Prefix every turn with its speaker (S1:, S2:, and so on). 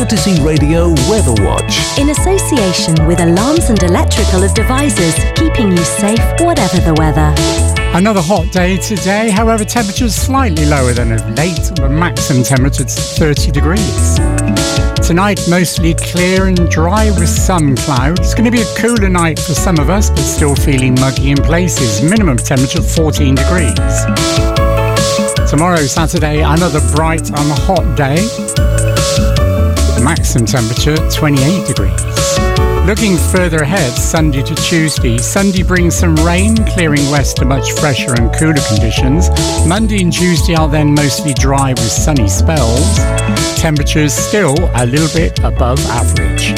S1: Cortesy Radio Weather Watch.
S2: In association with Alarms and Electrical Devices, keeping you safe whatever the weather.
S3: Another hot day today, however temperatures slightly lower than of late, the maximum temperature is 30 degrees. Tonight mostly clear and dry with some clouds. It's going to be a cooler night for some of us, but still feeling muggy in places. Minimum temperature 14 degrees. Tomorrow, Saturday, another bright and hot day. Maximum temperature 28 degrees. Looking further ahead, Sunday to Tuesday. Sunday brings some rain, clearing west to much fresher and cooler conditions. Monday and Tuesday are then mostly dry with sunny spells. Temperatures still a little bit above average.